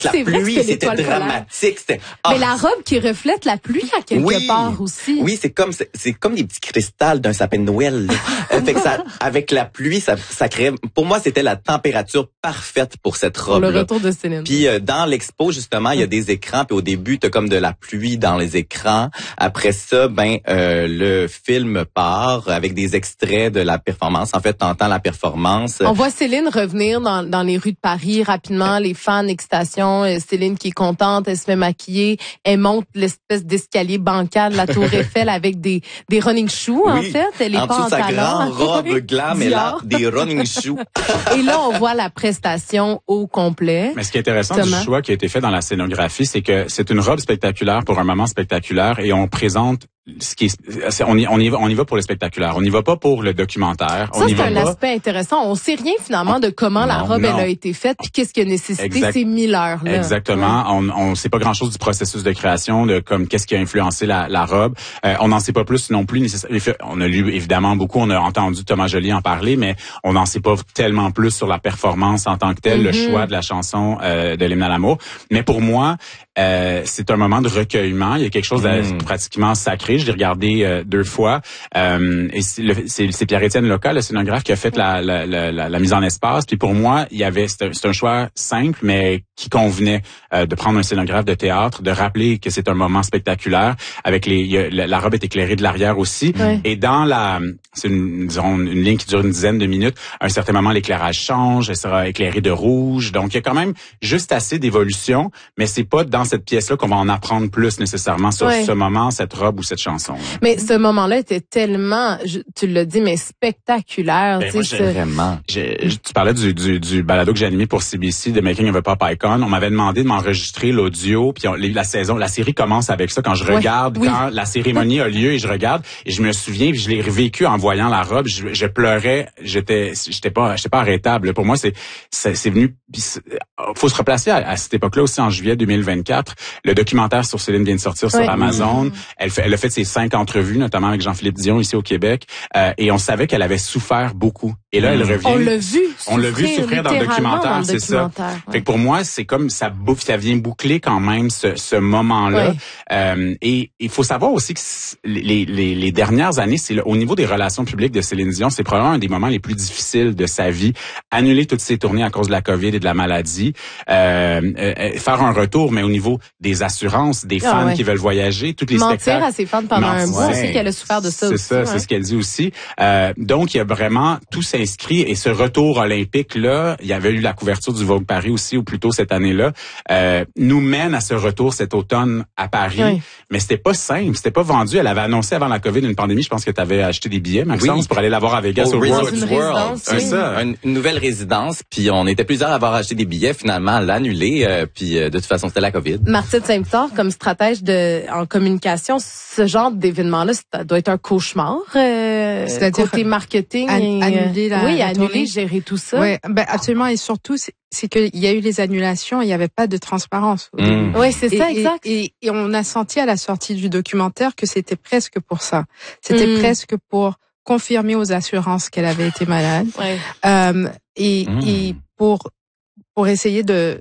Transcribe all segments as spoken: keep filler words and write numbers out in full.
La c'est pluie, vrai c'était dramatique. C'était, oh. Mais la robe qui reflète la pluie à quelque oui, part aussi. Oui, c'est comme c'est, c'est comme des petits cristals d'un sapin de Noël. euh, fait que ça, avec la pluie, ça, ça crée. Pour moi, c'était la température parfaite pour cette robe. Pour le retour de Céline. Puis euh, dans l'expo, justement, il y a des écrans. Puis au début, t'as comme de la pluie dans les écrans. Après ça, ben euh, le film part avec des extraits de la performance. En fait, t'entends la performance. On voit Céline revenir dans, dans les rues de Paris rapidement, les fans, excitation. Céline qui est contente, elle se fait maquiller, elle monte l'espèce d'escalier bancal de la Tour Eiffel avec des des running shoes, oui, en fait. Elle est en pas dessous en de sa talons. grande robe glam, elle a des running shoes. Et là, on voit la prestation au complet. Mais ce qui est intéressant Comment? du choix qui a été fait dans la scénographie, c'est que c'est une robe spectaculaire pour un moment spectaculaire et on présente ce qui est, on y, on y va, on y va pour le spectaculaire. On n'y va pas pour le documentaire. Ça, on y c'est va un pas. aspect intéressant. On sait rien finalement de comment non, la robe elle a été faite puis qu'est-ce qui a nécessité exact. ces mille heures là. Exactement. Ouais. On, on sait pas grand chose du processus de création, de comme qu'est-ce qui a influencé la, la robe. Euh, on n'en sait pas plus non plus. On a lu évidemment beaucoup, on a entendu Thomas Joly en parler, mais on n'en sait pas tellement plus sur la performance en tant que telle, mm-hmm. le choix de la chanson euh, de l'hymne à l'amour. Mais pour moi, euh, c'est un moment de recueillement. Il y a quelque chose de mm. pratiquement sacré. Je l'ai regardé euh, deux fois. Euh, et c'est, le, c'est, c'est Pierre-Étienne Loca, le scénographe, qui a fait la, la, la, la, la mise en espace. Puis pour moi, il y avait c'est un, c'est un choix simple, mais qui convenait euh, de prendre un scénographe de théâtre, de rappeler que c'est un moment spectaculaire. Avec les, y a, la, la robe est éclairée de l'arrière aussi. Ouais. Et dans la, c'est une, disons une ligne qui dure une dizaine de minutes. À un certain moment, l'éclairage change, elle sera éclairée de rouge. Donc il y a quand même juste assez d'évolution, mais c'est pas dans cette pièce-là qu'on va en apprendre plus nécessairement sur ouais. ce moment, cette robe ou cette chanson. Mais ce moment-là était tellement, je, tu l'as dit, mais spectaculaire. Ben, moi, j'ai, ce... vraiment. J'ai, tu parlais du, du, du balado que j'ai animé pour C B C, de Making of a Pop Icon. On m'avait demandé de m'enregistrer l'audio, puis on, la saison, la série commence avec ça quand je regarde, ouais, oui. quand la cérémonie a lieu et je regarde, et je me souviens, puis je l'ai revécu en voyant la robe. Je, je pleurais, j'étais, j'étais pas, j'étais pas arrêtable. Pour moi, c'est, c'est, c'est venu. Puis faut se replacer à, à cette époque-là aussi, en juillet deux mille vingt-quatre. Le documentaire sur Céline vient de sortir ouais. sur Amazon. Mmh. Elle, fait, elle a fait ses cinq entrevues, notamment avec Jean-Philippe Dion ici au Québec, euh, et on savait qu'elle avait souffert beaucoup. Et là, elle revient. On l'a vu. On l'a vu souffrir dans le documentaire, dans le c'est documentaire, ça. ouais. Fait que pour moi, c'est comme ça bouffe, ça vient boucler quand même ce, ce moment-là. Ouais. Euh, et il faut savoir aussi que les, les, les dernières années, c'est le, au niveau des relations publiques de Céline Dion, c'est probablement un des moments les plus difficiles de sa vie. Annuler toutes ses tournées à cause de la COVID et de la maladie, euh, euh, faire un retour, mais au niveau des assurances, des fans ah ouais. qui veulent voyager, toutes les Mentir spectacles. à ses fans pendant Mentir. un mois, on sait qu'elle a souffert de ça c'est aussi. Ça, ouais. c'est ce qu'elle dit aussi. Euh, donc, il y a vraiment tout s'inscrit et ce retour olympique-là, il y avait eu la couverture du Vogue Paris aussi, ou plutôt cette année-là, euh, nous mène à ce retour cet automne à Paris. Oui. Mais c'était pas simple, c'était pas vendu. Elle avait annoncé avant la COVID une pandémie, je pense que tu avais acheté des billets, Maxence, oui. pour aller la voir à Vegas au, au World. Une World. C'est oui. ça, une, une nouvelle résidence, puis on était plusieurs à avoir acheté des billets, finalement à l'annuler, euh, puis euh, de toute façon, c'était la COVID. Martine Saint-Victor, comme stratège de en communication, ce genre d'événement-là, ça doit être un cauchemar. Euh, C'est-à-dire côté marketing, an- et, annuler la, oui, la annuler, tournée. gérer tout ça. Oui, ben absolument, et surtout, c'est, c'est qu'il y a eu les annulations, il n'y avait pas de transparence. Mmh. Oui, c'est ça, et, exact. Et, et, et on a senti à la sortie du documentaire que c'était presque pour ça. C'était mmh. presque pour confirmer aux assurances qu'elle avait été malade, ouais. euh, et, mmh. et pour pour essayer de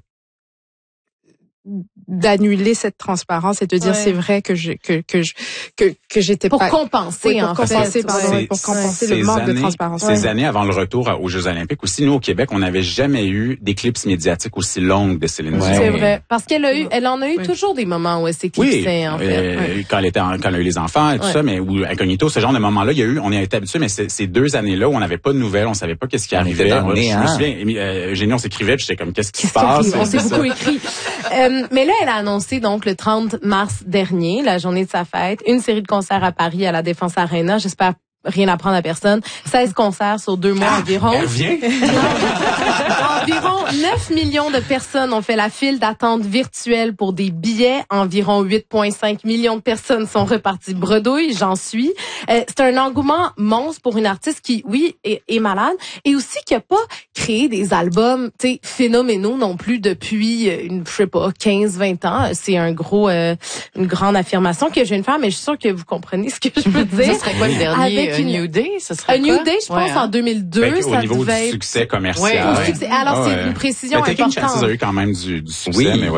d'annuler cette transparence et de dire ouais. c'est vrai que je que que je que que j'étais pour pas compenser oui, pour en compenser fait. pardon C'est, pour compenser le ces manque années, de transparence. Ces ouais. années avant le retour aux Jeux Olympiques aussi, nous au Québec, on n'avait jamais eu d'éclipse médiatique aussi longue de Céline Dion. Ouais. C'est vrai, parce qu'elle a eu, elle en a eu oui. toujours des moments où elle s'éclipsait oui, en fait. Euh, ouais. Quand elle était, en, quand elle a eu les enfants et tout ouais. ça, mais ou incognito, ce genre de moments-là, il y a eu, on y a été habitué, mais c'est, ces deux années-là où on n'avait pas de nouvelles, on savait pas qu'est-ce qui arrivait. Dans je, nez, je hein? me souviens, euh, Eugénie, on s'écrivait, puis j'étais comme qu'est-ce qui qu'est-ce se passe. On s'est beaucoup écrit. euh, mais là, elle a annoncé donc le trente mars dernier, la journée de sa fête, une série de concerts à Paris à la Défense Arena. J'espère rien apprendre à personne. seize concerts sur deux mois ah, environ. Elle revient? Environ neuf millions de personnes ont fait la file d'attente virtuelle pour des billets. Environ huit virgule cinq millions de personnes sont reparties bredouille, j'en suis. Euh, c'est un engouement monstre pour une artiste qui, oui, est, est malade et aussi qui a pas créé des albums, tu sais, phénoménaux non plus depuis, une, je sais pas, quinze vingt ans. C'est un gros, euh, une grande affirmation que je viens de faire, mais je suis sûre que vous comprenez ce que je veux dire. Ce serait quoi le dernier? Avec une... New Day, ce serait un quoi? New Day, je pense, ouais, hein? En deux mille deux. Ben, ça au niveau devait du être... succès commercial. Ouais, ouais. Succès. Alors, ah, c'est ouais. une précision mais importante. Taking Chances a eu quand même du, du succès, oui. mais ouais.